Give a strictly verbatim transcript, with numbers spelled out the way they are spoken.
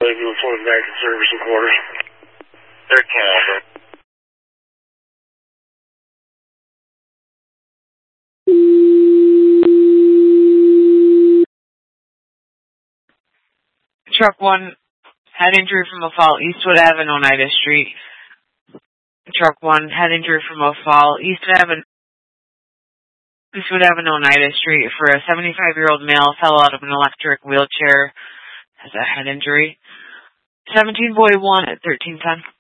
ambulance floating back in service and quarters. Third Canada. Truck one had injury from a fall, Eastwood Avenue, Oneida Street. Truck one had injury from a fall, Eastwood Avenue, Eastwood Avenue, Oneida Street, for a seventy-five-year-old male fell out of an electric wheelchair, has a head injury. seventeen boy one at thirteen ten.